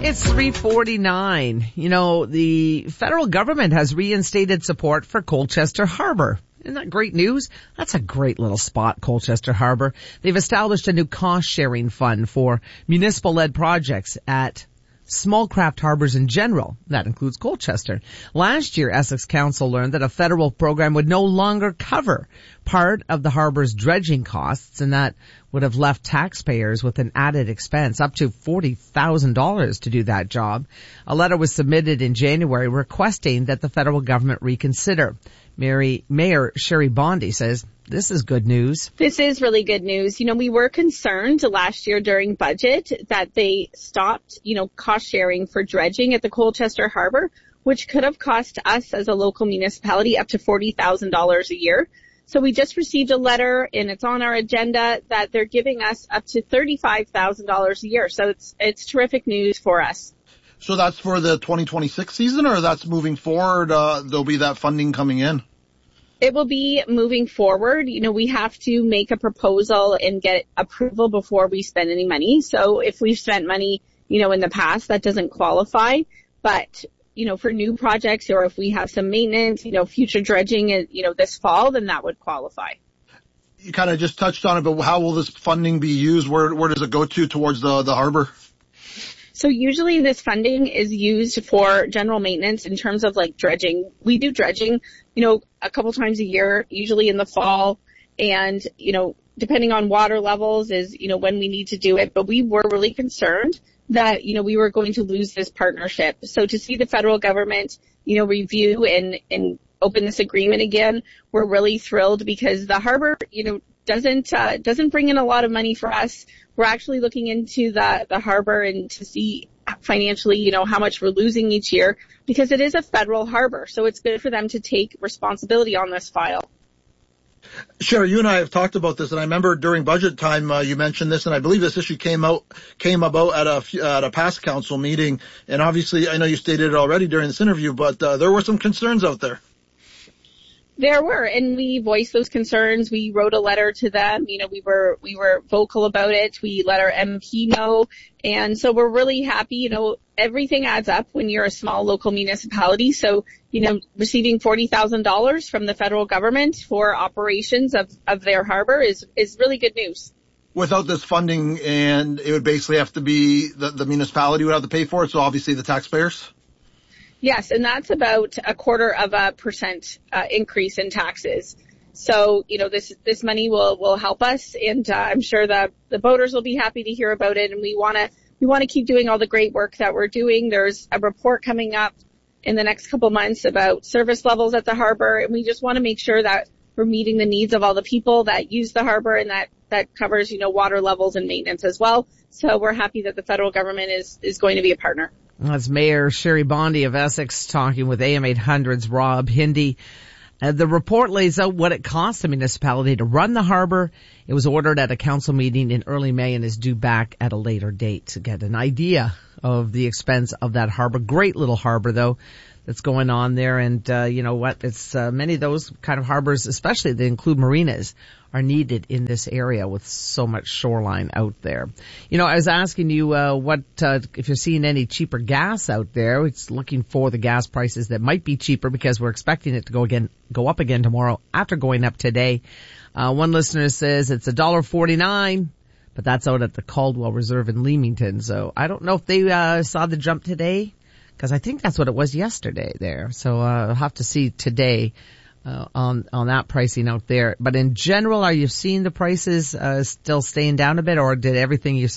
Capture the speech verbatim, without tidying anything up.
It's three forty-nine. You know, the federal government has reinstated support for Colchester Harbor. Isn't that great news? That's a great little spot, Colchester Harbor. They've established a new cost-sharing fund for municipal-led projects at small craft harbors in general. That includes Colchester. Last year, Essex Council learned that a federal program would no longer cover part of the harbor's dredging costs, and that would have left taxpayers with an added expense, up to forty thousand dollars to do that job. A letter was submitted in January requesting that the federal government reconsider. Mary, Mayor Sherry Bondi says this is good news. This is really good news. You know, we were concerned last year during budget that they stopped, you know, cost sharing for dredging at the Colchester Harbor, which could have cost us as a local municipality up to forty thousand dollars a year. So we just received a letter, and it's on our agenda, that they're giving us up to thirty-five thousand dollars a year. So it's it's terrific news for us. So that's for the twenty twenty-six season, or that's moving forward? Uh, there'll be that funding coming in? It will be moving forward. You know, we have to make a proposal and get approval before we spend any money. So if we've spent money, you know, in the past, that doesn't qualify. But, you know, for new projects, or if we have some maintenance, you know, future dredging, you know, this fall, then that would qualify. You kind of just touched on it, but how will this funding be used? Where where does it go to towards the, the harbor? So usually this funding is used for general maintenance in terms of like dredging. We do dredging, you know, a couple times a year, usually in the fall. And, you know, depending on water levels is, you know, when we need to do it. But we were really concerned that, you know, we were going to lose this partnership. So to see the federal government, you know, review and, and open this agreement again, we're really thrilled, because the harbor, you know, doesn't, uh, doesn't bring in a lot of money for us. We're actually looking into the, the harbor and to see financially, you know, how much we're losing each year, because it is a federal harbor. So it's good for them to take responsibility on this file. Sherry, you and I have talked about this, and I remember during budget time uh, you mentioned this, and I believe this issue came out came about at a at a past council meeting. And obviously, I know you stated it already during this interview, but uh, there were some concerns out there. There were, and we voiced those concerns. We wrote a letter to them. You know, we were we were vocal about it. We let our M P know, and so we're really happy. You know, everything adds up when you're a small local municipality. So, you know, receiving forty thousand dollars from the federal government for operations of, of their harbor is is really good news. Without this funding, and it would basically have to be the, the municipality would have to pay for it. So obviously the taxpayers. Yes, and that's about a quarter of a percent uh, increase in taxes. So, you know, this this money will will help us, and uh, I'm sure the the voters will be happy to hear about it. And we want to we want to keep doing all the great work that we're doing. There's a report coming up in the next couple months about service levels at the harbor, and we just want to make sure that we're meeting the needs of all the people that use the harbor, and that that covers, you know, water levels and maintenance as well. So we're happy that the federal government is is going to be a partner. That's Mayor Sherry Bondi of Essex talking with A M eight hundred's Rob Hindi. Uh, the report lays out what it costs the municipality to run the harbor. It was ordered at a council meeting in early May and is due back at a later date to get an idea of the expense of that harbor. Great little harbor, though, that's going on there. And, uh, you know what? It's, uh, many of those kind of harbors, especially that include marinas, are needed in this area with so much shoreline out there. You know, I was asking you, uh, what, uh, if you're seeing any cheaper gas out there. It's looking for the gas prices that might be cheaper, because we're expecting it to go again, go up again tomorrow after going up today. Uh, one listener says it's a dollar forty-nine, but that's out at the Caldwell Reserve in Leamington. So I don't know if they, uh, saw the jump today, because I think that's what it was yesterday there. So, uh, I'll have to see today. Uh, on, on that pricing out there. But in general, are you seeing the prices, uh, still staying down a bit, or did everything you